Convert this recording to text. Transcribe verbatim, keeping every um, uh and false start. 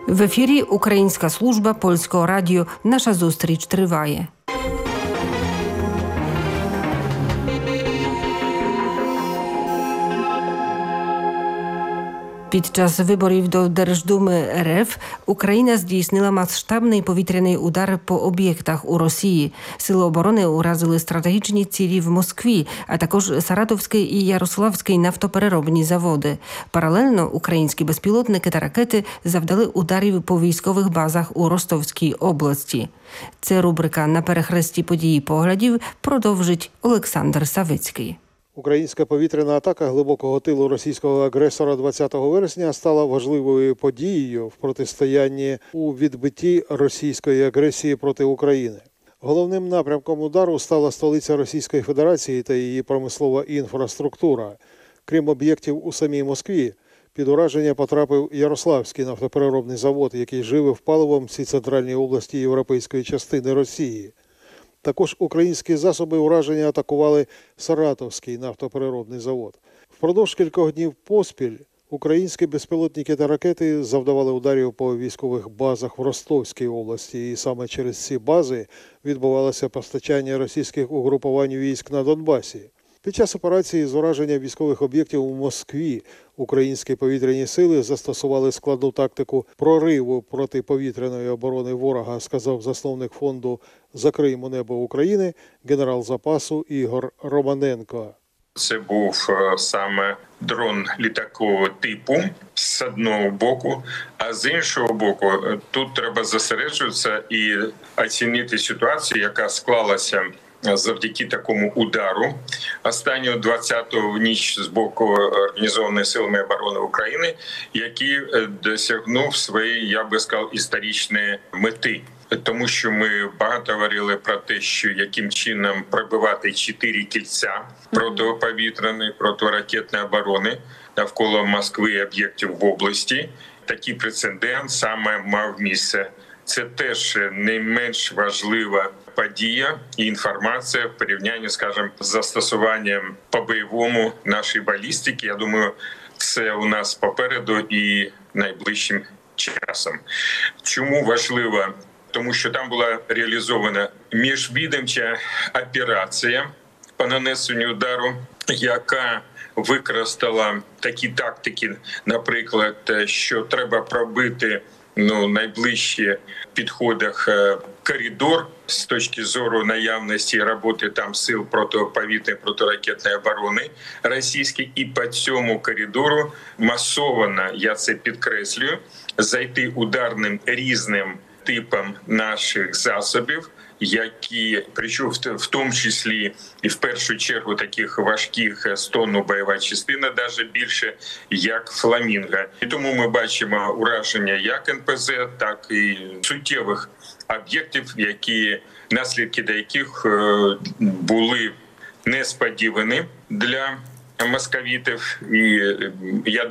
В ефірі Українська служба Польського радіо. Наша зустріч триває. Під час виборів до Держдуми РФ Україна здійснила масштабний повітряний удар по об'єктах у Росії. Сили оборони уразили стратегічні цілі в Москві, а також Саратовський і Ярославський нафтопереробні заводи. Паралельно українські безпілотники та ракети завдали ударів по військових базах у Ростовській області. Це рубрика «На перехресті події поглядів» продовжить Олександр Савицький. Українська повітряна атака глибокого тилу російського агресора двадцятого вересня стала важливою подією в протистоянні у відбитті російської агресії проти України. Головним напрямком удару стала столиця Російської Федерації та її промислова інфраструктура. Крім об'єктів у самій Москві, під ураження потрапив Ярославський нафтопереробний завод, який живив паливом всі центральні області європейської частини Росії. Також українські засоби ураження атакували Саратовський нафтопереробний завод. Впродовж кількох днів поспіль українські безпілотники та ракети завдавали ударів по військових базах в Ростовській області. І саме через ці бази відбувалося постачання російських угрупувань військ на Донбасі. Під час операції з ураження військових об'єктів у Москві українські повітряні сили застосували складну тактику прориву протиповітряної оборони ворога, сказав засновник фонду «Закриємо небо України» генерал запасу Ігор Романенко. Це був саме дрон літакового типу з одного боку, а з іншого боку тут треба зосереджуватися і оцінити ситуацію, яка склалася завдяки такому удару останнього двадцятого в ніч з боку Організованої силами оборони України, який досягнув своєї, я би сказав, історичної мети. Тому що ми багато говорили про те, що яким чином пробивати чотири кільця протиповітряної, протиракетної оборони навколо Москви і об'єктів в області. Такий прецедент саме мав місце. Це теж не менш важлива подія і інформація в порівнянні, скажімо, з застосуванням по-бойовому нашої балістики. Я думаю, це у нас попереду і найближчим часом. Чому важливо? Тому що там була реалізована міжвідомча операція по нанесенню удару, яка використала такі тактики, наприклад, що треба пробити ну, найближчі підходах коридор з точки зору наявності роботи там сил протиповітряної, протиракетної оборони російської, і по цьому коридору масово, я це підкреслюю, зайти ударним різним типам наших засобів, які, причому в тому числі і в першу чергу таких важких з тонну бойова частина, навіть більше, як «Фламінго». І тому ми бачимо ураження як ен пе зет, так і суттєвих об'єктів, які, наслідки до яких були несподівані для московитів. І я